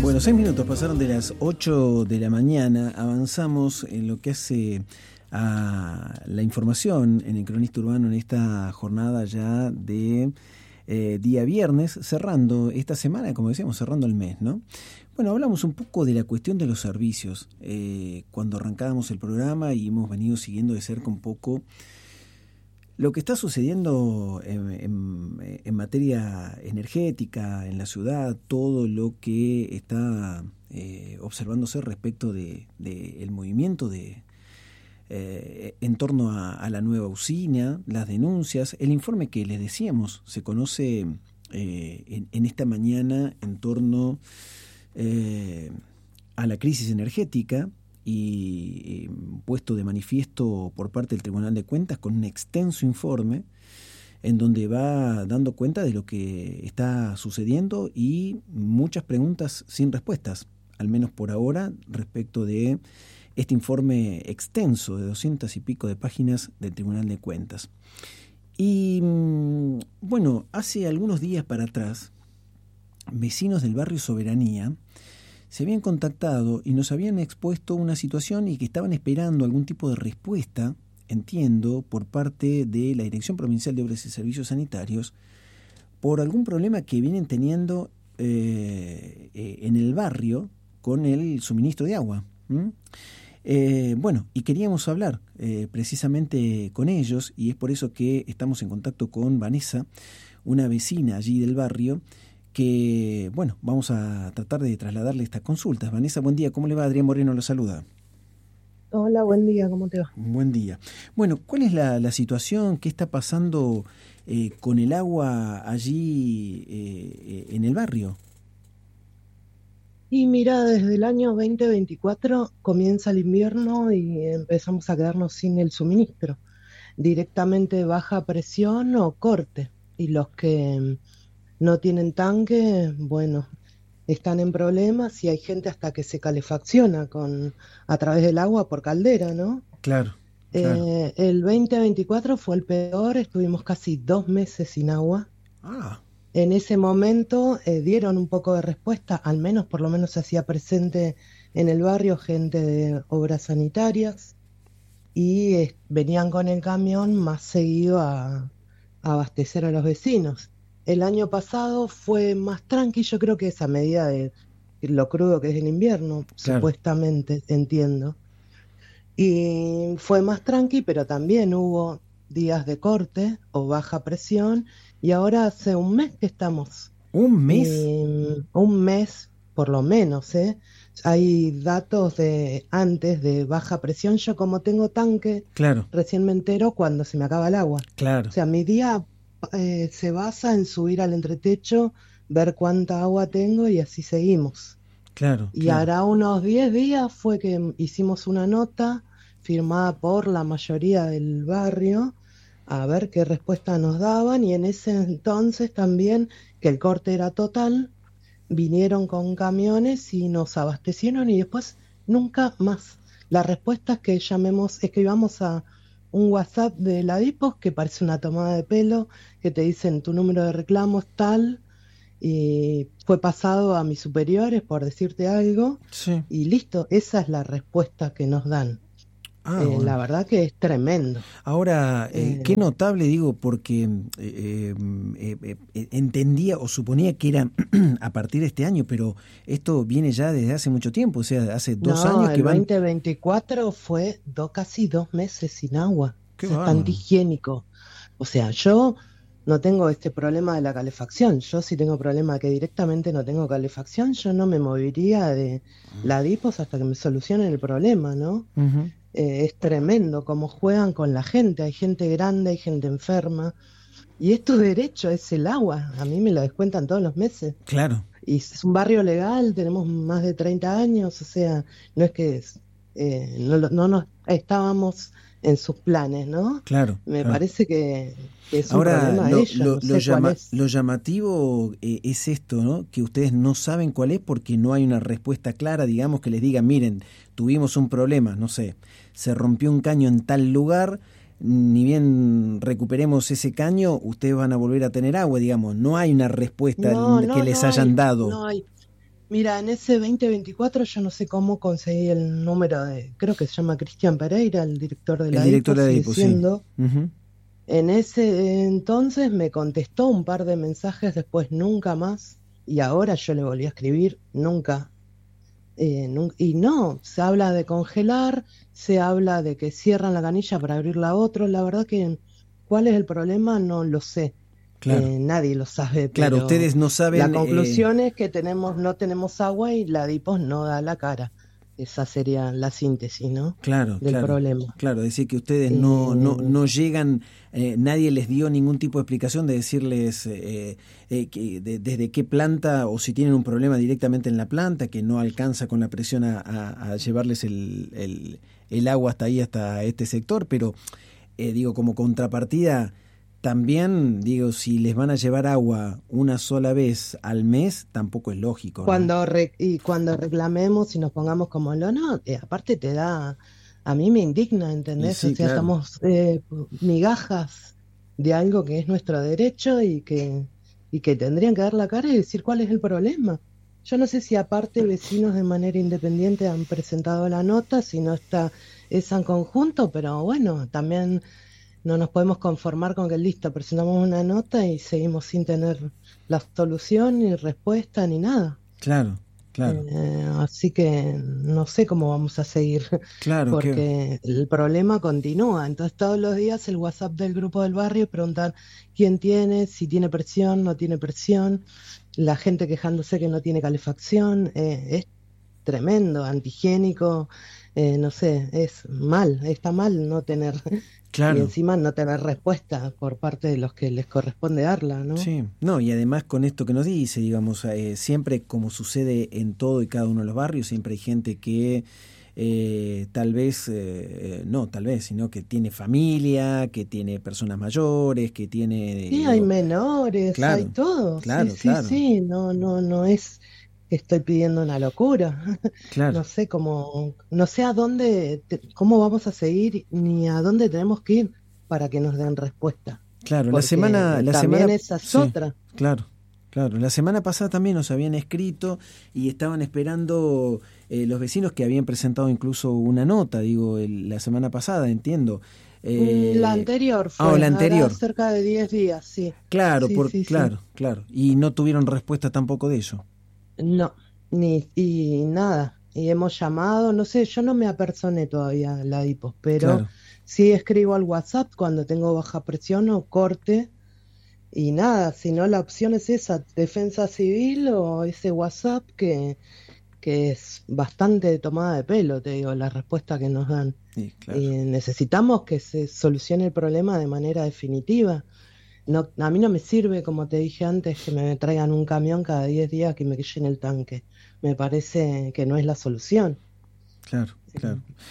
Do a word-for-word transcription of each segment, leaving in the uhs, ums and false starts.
Bueno, seis minutos pasaron de las ocho de la mañana. Avanzamos en lo que hace a la información en el Cronista Urbano en esta jornada ya de eh, día viernes, cerrando esta semana, como decíamos, cerrando el mes, ¿no? Bueno, hablamos un poco de la cuestión de los servicios. Eh, cuando arrancábamos el programa y hemos venido siguiendo de cerca un poco lo que está sucediendo en, en, en materia energética en la ciudad, todo lo que está eh, observándose respecto de, de el movimiento de eh, en torno a, a la nueva usina, las denuncias, el informe que les decíamos se conoce eh, en, en esta mañana en torno eh, a la crisis energética, y eh, puesto de manifiesto por parte del Tribunal de Cuentas con un extenso informe en donde va dando cuenta de lo que está sucediendo y muchas preguntas sin respuestas, al menos por ahora, respecto de este informe extenso de doscientas y pico de páginas del Tribunal de Cuentas. Y bueno, hace algunos días para atrás, vecinos del barrio Soberanía se habían contactado y nos habían expuesto una situación y que estaban esperando algún tipo de respuesta, entiendo, por parte de la Dirección Provincial de Obras y Servicios Sanitarios por algún problema que vienen teniendo eh, eh, en el barrio con el suministro de agua. ¿Mm? Eh, bueno, y queríamos hablar eh, precisamente con ellos, y es por eso que estamos en contacto con Vanessa, una vecina allí del barrio, que, bueno, vamos a tratar de trasladarle estas consultas. Vanessa, buen día, ¿cómo le va? Adrián Moreno lo saluda. Hola, buen día, ¿cómo te va? Buen día. Bueno, ¿cuál es la, la situación? ¿Qué está pasando eh, con el agua allí eh, en el barrio? Y mira, desde el año veinte veinticuatro comienza el invierno y empezamos a quedarnos sin el suministro. Directamente baja presión o corte. Y los que no tienen tanque, bueno, están en problemas y hay gente hasta que se calefacciona con a través del agua por caldera, ¿no? Claro, claro. Eh, el veinte veinticuatro fue el peor, estuvimos casi dos meses sin agua. Ah, En ese momento eh, dieron un poco de respuesta, al menos por lo menos se hacía presente en el barrio gente de obras sanitarias y eh, venían con el camión más seguido a, a abastecer a los vecinos. El año pasado fue más tranqui, yo creo que es a medida de lo crudo que es el invierno, claro. supuestamente, entiendo. Y fue más tranqui, pero también hubo días de corte o baja presión, y ahora hace un mes que estamos. ¿Un mes? Y, un mes, por lo menos, ¿eh? Hay datos de antes de baja presión. Yo como tengo tanque, Claro, recién me entero cuando se me acaba el agua. claro, O sea, mi día eh, se basa en subir al entretecho, ver cuánta agua tengo y así seguimos. claro, Y claro. hará unos diez días fue que hicimos una nota firmada por la mayoría del barrio a ver qué respuesta nos daban, y en ese entonces también, que el corte era total, vinieron con camiones y nos abastecieron y después nunca más. La respuesta es que llamemos, escribamos a un WhatsApp de la DIPOS que parece una tomada de pelo, que te dicen tu número de reclamo es tal, y fue pasado a mis superiores por decirte algo, Sí. y listo, esa es la respuesta que nos dan. Ah, Eh, bueno. la verdad que es tremendo. Ahora, eh, Eh, qué notable, digo, porque eh, eh, eh, eh, entendía o suponía que era a partir de este año, pero esto viene ya desde hace mucho tiempo, o sea, hace dos no, años que el van... veinte veinticuatro fue do, casi dos meses sin agua, Qué o sea, es tan bárbaro. higiénico. O sea, yo no tengo este problema de la calefacción, yo sí tengo problema que directamente no tengo calefacción, yo no me movería de la DIPOS hasta que me solucionen el problema, ¿no? Uh-huh. Eh, es tremendo cómo juegan con la gente, hay gente grande, hay gente enferma, y es tu derecho, es el agua, a mí me lo descuentan todos los meses, Claro, y es un barrio legal, tenemos más de treinta años, o sea, no es que es, eh, no, lo- no nos estábamos en sus planes, ¿no? claro, Me claro. parece que, que es un Ahora, problema de lo, ellos, lo, no lo, sé cuál llama, es. lo llamativo eh, es esto, ¿no? Que ustedes no saben cuál es porque no hay una respuesta clara, digamos, que les diga, miren, tuvimos un problema, no sé, se rompió un caño en tal lugar, ni bien recuperemos ese caño, ustedes van a volver a tener agua, digamos, no hay una respuesta No, que no, les no hayan hay, dado. no hay. Mira, en ese veinte veinticuatro yo no sé cómo conseguí el número de, creo que se llama Cristian Pereira, el director de El la director DIPO, de la sigue DIPO, sí. siendo. Uh-huh. En ese entonces me contestó un par de mensajes, después nunca más, y ahora yo le volví a escribir, nunca. Eh, nun- y no, se habla de congelar, se habla de que cierran la canilla para abrirla a otro, la verdad que cuál es el problema no lo sé. Claro. Eh, nadie lo sabe, Claro, pero ustedes no la saben... Eh... conclusión es que tenemos, no tenemos agua y la DIPOS no da la cara. Esa sería la síntesis, ¿no? Claro, Del claro, problema. claro, decir que ustedes no, no, Eh, no llegan, eh, nadie les dio ningún tipo de explicación de decirles eh, eh, que, de, desde qué planta o si tienen un problema directamente en la planta, que no alcanza con la presión a, a, a llevarles el, el, el agua hasta ahí, hasta este sector, pero eh, digo, como contrapartida, también, digo, si les van a llevar agua una sola vez al mes, tampoco es lógico, ¿no? Cuando re- y cuando reclamemos y nos pongamos como lo no, eh, aparte te da, a mí me indigna, Y ¿entendés? O sí, sea, claro, estamos eh, migajas de algo que es nuestro derecho y que, y que tendrían que dar la cara y decir cuál es el problema. Yo no sé si aparte vecinos de manera independiente han presentado la nota, si no está esa en conjunto, pero bueno, también no nos podemos conformar con que listo, presentamos una nota y seguimos sin tener la solución, ni respuesta, ni nada. claro, claro, Eh, así que no sé cómo vamos a seguir, claro, que... porque el problema continúa. Entonces todos los días el WhatsApp del grupo del barrio preguntar quién tiene, si tiene presión, no tiene presión, la gente quejándose que no tiene calefacción. Eh, es tremendo, antihigiénico, eh, no sé, es mal, está mal no tener y Claro, encima no tener respuesta por parte de los que les corresponde darla, ¿no? sí, no, y además con esto que nos dice, digamos, eh, siempre como sucede en todo y cada uno de los barrios, siempre hay gente que eh, tal vez, eh, no, tal vez, sino que tiene familia, que tiene personas mayores, que tiene, Sí, hay digo, menores, hay claro, todo, sí, claro, sí, claro, sí, no, no, no es que estoy pidiendo una locura, claro, no sé cómo, no sé a dónde, te- cómo vamos a seguir ni a dónde tenemos que ir para que nos den respuesta, claro, la semana, porque la también semana, esa es sí, otra. claro. Claro, la semana pasada también nos habían escrito y estaban esperando eh, los vecinos que habían presentado incluso una nota, digo, el- la semana pasada, entiendo. Mm, La Eh, anterior ah, o fue, la hará anterior. cerca de diez días, sí, Claro, sí, por, sí, sí. claro, claro. Y no tuvieron respuesta tampoco de eso. No, ni, y nada, y hemos llamado, no sé, yo no me apersoné todavía a la DIPOS, pero Claro, sí escribo al WhatsApp cuando tengo baja presión o corte, y nada, si no la opción es esa, defensa civil o ese WhatsApp que, que es bastante de tomada de pelo, te digo, la respuesta que nos dan. sí, claro, Y necesitamos que se solucione el problema de manera definitiva. No, a mí no me sirve, como te dije antes, que me traigan un camión cada diez días que me llene el tanque. Me parece que no es la solución. claro, claro. Eh,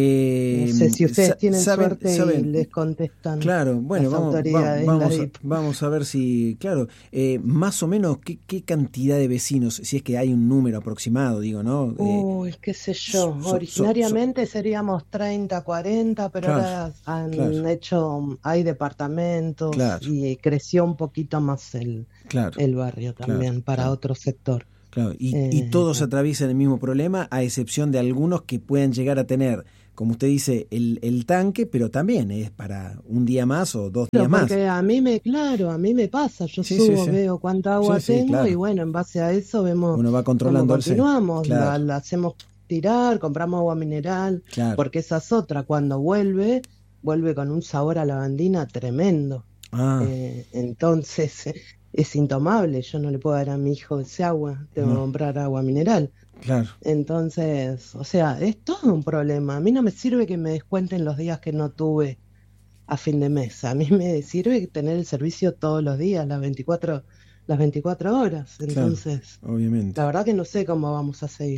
No Eh, sé si ustedes sa- tienen saben, suerte y saben, les contestan claro, bueno, las vamos, va- autoridades, la vamos, a, DIP. vamos a ver si, claro, eh, más o menos qué, qué cantidad de vecinos, si es que hay un número aproximado, digo, ¿no? Eh, Uy, qué sé so- yo. so- so- so- Originariamente seríamos treinta, cuarenta, pero claro, ahora han claro, hecho, hay departamentos claro, y creció un poquito más el, claro, el barrio claro, también para claro. otro sector. Claro, y, y Eh, todos atraviesan el mismo problema, a excepción de algunos que puedan llegar a tener, como usted dice, el, el tanque, pero también es para un día más o dos días Claro, más. porque a mí me, claro, a mí me pasa, yo Sí, sí, subo, sí. veo cuánta Sí, agua sí, tengo y claro. bueno, en base a eso vemos Uno va cómo controlando el sí. continuamos, la, Claro, la hacemos tirar, compramos agua mineral, claro. porque esa es otra, cuando vuelve, vuelve con un sabor a lavandina tremendo. Ah, Eh, entonces es intomable, yo no le puedo dar a mi hijo ese agua, tengo que no, comprar agua mineral. claro, Entonces, o sea, es todo un problema. A mí no me sirve que me descuenten los días que no tuve a fin de mes. A mí me sirve tener el servicio todos los días, las veinticuatro, las veinticuatro horas. claro, Entonces, obviamente. la verdad que no sé cómo vamos a seguir.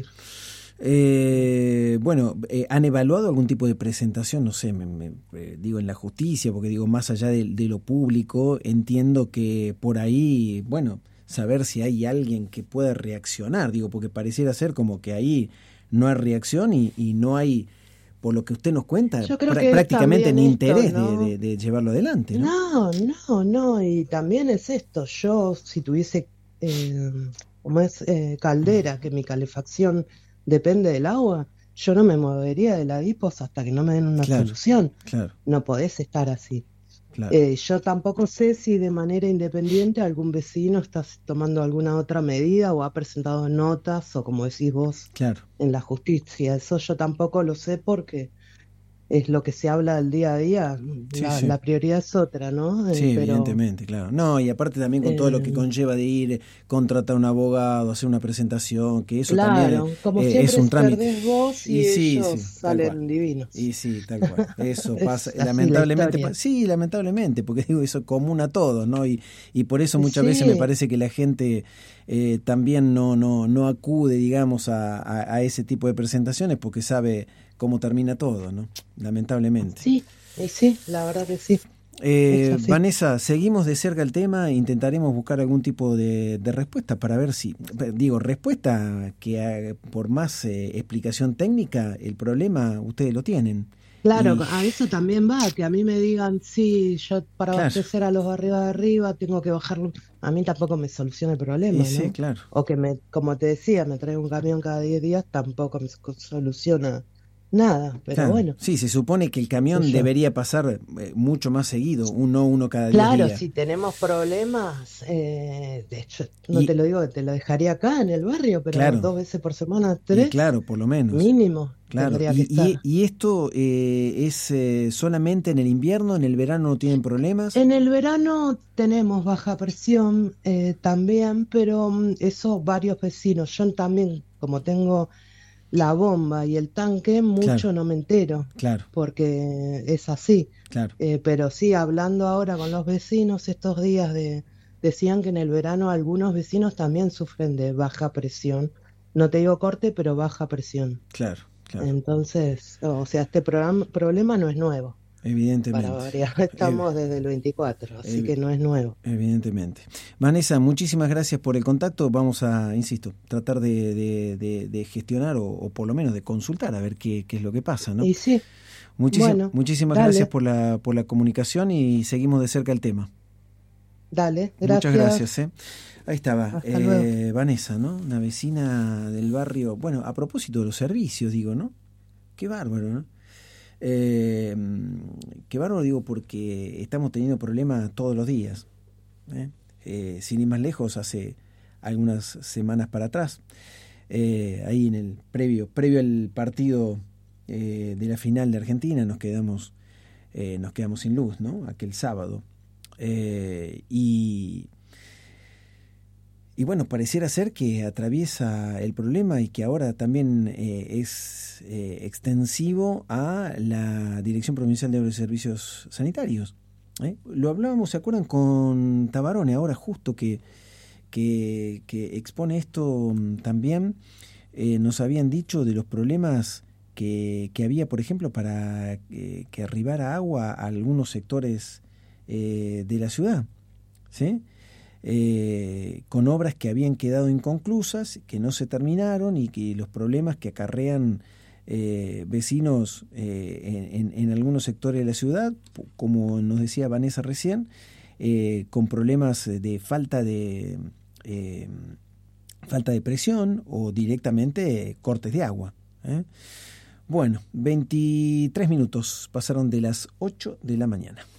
Eh, bueno, eh, ¿han evaluado algún tipo de presentación? No sé, me, me, eh, digo en la justicia, porque digo, más allá de, de lo público, entiendo que por ahí, bueno, saber si hay alguien que pueda reaccionar, digo, porque pareciera ser como que ahí no hay reacción y, y no hay, por lo que usted nos cuenta, Yo creo pr- que es prácticamente también ni esto, interés de, ¿no? de, de llevarlo adelante, ¿no? No, no, no, y también es esto. Yo, si tuviese eh, como es eh, caldera, que mi calefacción depende del agua, yo no me movería de la Dipos hasta que no me den una Claro, solución. claro, No podés estar así. claro, Eh, yo tampoco sé si de manera independiente algún vecino está tomando alguna otra medida o ha presentado notas o, como decís vos, claro. en la justicia. Eso yo tampoco lo sé porque es lo que se habla del día a día. Sí, La, sí. la prioridad es otra, ¿no? Eh, Sí, pero evidentemente, claro. No, y aparte también con todo lo que eh, conlleva de ir, contratar un abogado, hacer una presentación, que eso también eh, claro, como eh, es siempre un trámite. perdés vos Y y sí, ellos sí, tal cual. salen divinos. Y sí, tal cual. Eso pasa, Es así la lamentablemente, pa- historia. sí, lamentablemente, porque digo, eso es común a todos, ¿no? Y, y por eso Y muchas veces me sí, parece que la gente eh, también no, no, no acude, digamos, a, a, a ese tipo de presentaciones porque sabe cómo termina todo, ¿no? Lamentablemente. sí, y sí, la verdad que sí, es Eh, así. Vanessa, seguimos de cerca el tema e intentaremos buscar algún tipo de, de respuesta para ver si, digo, respuesta que eh, por más eh, explicación técnica, el problema ustedes lo tienen. Claro, Y a eso también va, que a mí me digan, sí, yo para claro, abastecer a los barrios de arriba tengo que bajarlo. A mí tampoco me soluciona el y problema, sí, ¿no? claro. O que me, como te decía, me traiga un camión cada diez días, tampoco me so- soluciona nada, pero Claro, bueno, sí, se supone que el qué sé camión yo. debería pasar eh, mucho más seguido, uno uno cada diez Claro, días. si tenemos problemas, eh, de hecho, no te Y lo digo que te lo dejaría acá en el barrio, pero claro, dos veces por semana, y tres, claro, por lo menos. mínimo, Claro, tendría que y, y, estar. y esto eh, es eh, solamente en el invierno, en el verano no tienen problemas. En el verano tenemos baja presión eh, también, pero mm, eso varios vecinos. Yo también, como tengo la bomba y el tanque, Claro, mucho no me entero, claro, porque es así. claro. Eh, pero sí, hablando ahora con los vecinos estos días de, decían que en el verano algunos vecinos también sufren de baja presión. No te digo corte, pero baja presión. Claro, claro, Entonces, o sea, este programa- problema no es nuevo. Para evidentemente. variar, Ev- estamos desde el veinticuatro, así ev- que no es nuevo. Evidentemente. Vanessa, muchísimas gracias por el contacto. Vamos a, insisto, tratar de, de, de- de gestionar o, o por lo menos de consultar a ver qué, qué es lo que pasa, ¿no? Y sí, Muchísim- bueno, muchísimas gracias dale, por la, por la comunicación y seguimos de cerca el tema. dale, Muchas gracias, gracias, ¿eh? Ahí estaba, hasta luego. eh, Vanessa, ¿no? Una vecina del barrio. Bueno, a propósito de los servicios, digo, ¿no? Qué bárbaro, ¿no? Eh, qué bárbaro, digo, porque estamos teniendo problemas todos los días. ¿eh? Eh, sin ir más lejos, hace algunas semanas para atrás, eh, ahí en el previo, previo al partido eh, de la final de Argentina, nos quedamos, eh, nos quedamos sin luz, ¿no? Aquel sábado. Eh, y Y bueno, pareciera ser que atraviesa el problema y que ahora también eh, es eh, extensivo a la Dirección Provincial de Servicios Sanitarios. ¿eh? Lo hablábamos, ¿se acuerdan? Con Tabarone, ahora justo que, que, que expone esto mm, también, eh, nos habían dicho de los problemas que, que había, por ejemplo, para eh, que arribara agua a algunos sectores eh, de la ciudad. ¿Sí? Eh, con obras que habían quedado inconclusas, que no se terminaron y que los problemas que acarrean eh, vecinos eh, en, en algunos sectores de la ciudad, como nos decía Vanessa recién, eh, con problemas de falta de eh, falta de presión o directamente cortes de agua. ¿eh? Bueno, veintitrés minutos pasaron de las ocho de la mañana.